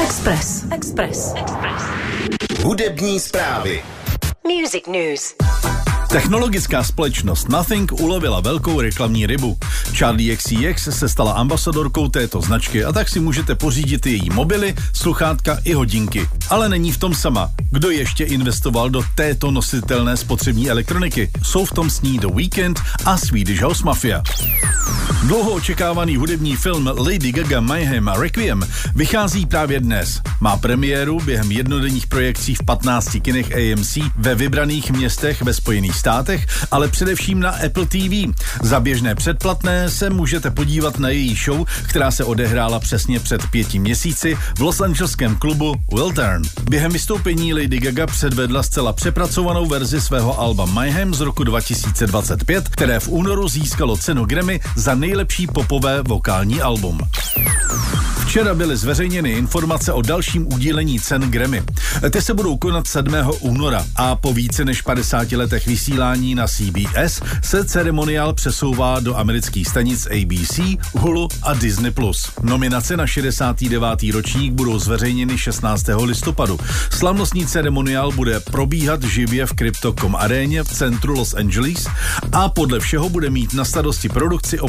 Express. Hudební zprávy. Music News. Technologická společnost Nothing ulovila velkou reklamní rybu. Charli XCX se stala ambasadorkou této značky a tak si můžete pořídit její mobily, sluchátka i hodinky. Ale není v tom sama. Kdo ještě investoval do této nositelné spotřební elektroniky? Jsou v tom s ní The Weeknd a Swedish House Mafia. Dlouho očekávaný hudební film Lady Gaga Mayhem Requiem vychází právě dnes. Má premiéru během jednodenních projekcí v 15 kinech AMC ve vybraných městech ve Spojených státech, ale především na Apple TV. Za běžné předplatné se můžete podívat na její show, která se odehrála přesně před 5 měsíci v losangelském klubu Wiltern. Během vystoupení Lady Gaga předvedla zcela přepracovanou verzi svého alba Mayhem z roku 2025, které v únoru získalo cenu Grammy za nejlepší popové vokální album. Včera byly zveřejněny informace o dalším udílení cen Grammy. Ty se budou konat 7. února a po více než 50 letech vysílání na CBS se ceremoniál přesouvá do amerických stanic ABC, Hulu a Disney+. Nominace na 69. ročník budou zveřejněny 16. listopadu. Slavnostní ceremoniál bude probíhat živě v Crypto.com aréně v centru Los Angeles a podle všeho bude mít na starosti produkci